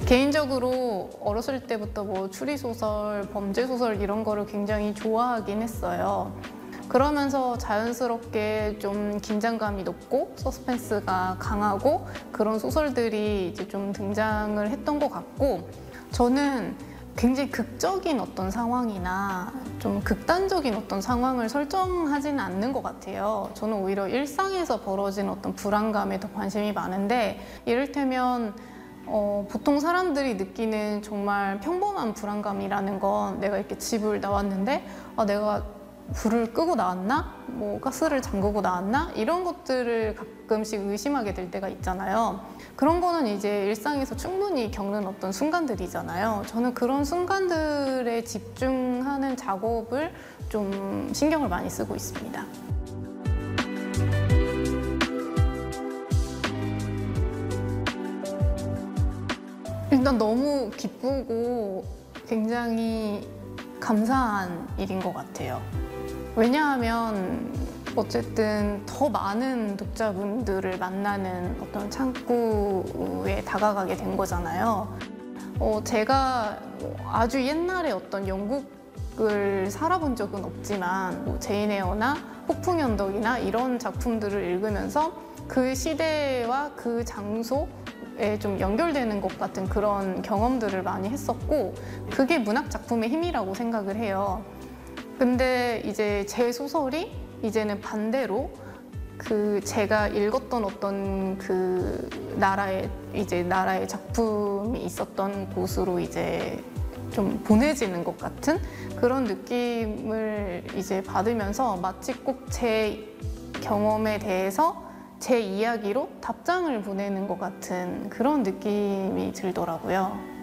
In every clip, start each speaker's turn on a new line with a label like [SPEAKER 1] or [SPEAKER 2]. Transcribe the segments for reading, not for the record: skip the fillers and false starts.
[SPEAKER 1] 개인적으로 어렸을 때부터 뭐 추리소설, 범죄소설 이런 거를 굉장히 좋아하긴 했어요. 그러면서 자연스럽게 좀 긴장감이 높고 서스펜스가 강하고 그런 소설들이 이제 좀 등장을 했던 것 같고, 저는 굉장히 극적인 어떤 상황이나 좀 극단적인 어떤 상황을 설정하지는 않는 것 같아요. 저는 오히려 일상에서 벌어진 어떤 불안감에 더 관심이 많은데, 이를테면 보통 사람들이 느끼는 정말 평범한 불안감이라는 건, 내가 이렇게 집을 나왔는데 내가 불을 끄고 나왔나? 뭐 가스를 잠그고 나왔나? 이런 것들을 가끔씩 의심하게 될 때가 있잖아요. 그런 거는 이제 일상에서 충분히 겪는 어떤 순간들이잖아요. 저는 그런 순간들에 집중하는 작업을 좀 신경을 많이 쓰고 있습니다. 일단 너무 기쁘고 굉장히 감사한 일인 것 같아요. 왜냐하면 어쨌든 더 많은 독자분들을 만나는 어떤 창구에 다가가게 된 거잖아요. 제가 아주 옛날에 어떤 영국을 살아본 적은 없지만 뭐 제인 에어나 폭풍연덕이나 이런 작품들을 읽으면서 그 시대와 그 장소에 좀 연결되는 것 같은 그런 경험들을 많이 했었고, 그게 문학 작품의 힘이라고 생각을 해요. 근데 이제 제 소설이 이제는 반대로 제가 읽었던 어떤 그 나라의 작품이 있었던 곳으로 이제 좀 보내지는 것 같은 그런 느낌을 이제 받으면서, 마치 꼭 제 경험에 대해서 제 이야기로 답장을 보내는 것 같은 그런 느낌이 들더라고요.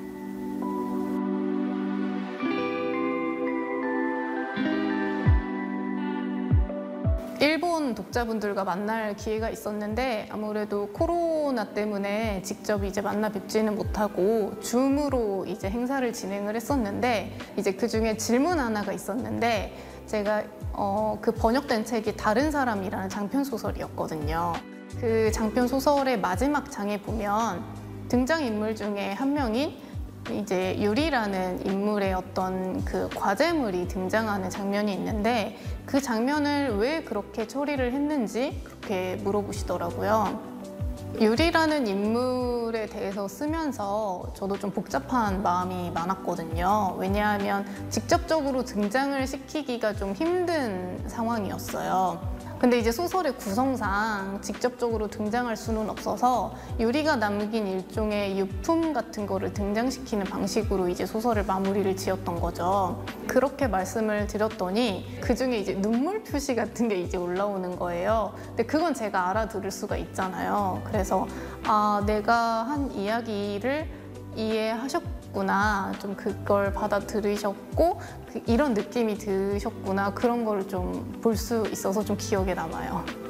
[SPEAKER 1] 일본 독자분들과 만날 기회가 있었는데, 아무래도 코로나 때문에 직접 이제 만나 뵙지는 못하고 줌으로 이제 행사를 진행을 했었는데, 이제 그 중에 질문 하나가 있었는데, 제가 그 번역된 책이 다른 사람이라는 장편 소설이었거든요. 그 장편 소설의 마지막 장에 보면 등장인물 중에 한 명인 이제 유리라는 인물의 어떤 그 과제물이 등장하는 장면이 있는데, 그 장면을 왜 그렇게 처리를 했는지 그렇게 물어보시더라고요. 유리라는 인물에 대해서 쓰면서 저도 좀 복잡한 마음이 많았거든요. 왜냐하면 직접적으로 등장을 시키기가 좀 힘든 상황이었어요. 근데 이제 소설의 구성상 직접적으로 등장할 수는 없어서 유리가 남긴 일종의 유품 같은 거를 등장시키는 방식으로 이제 소설을 마무리를 지었던 거죠. 그렇게 말씀을 드렸더니 그중에 이제 눈물 표시 같은 게 이제 올라오는 거예요. 근데 그건 제가 알아들을 수가 있잖아요. 그래서 내가 한 이야기를 이해하셨구나, 좀 그걸 받아들이셨고 이런 느낌이 드셨구나, 그런 걸 좀 볼 수 있어서 좀 기억에 남아요.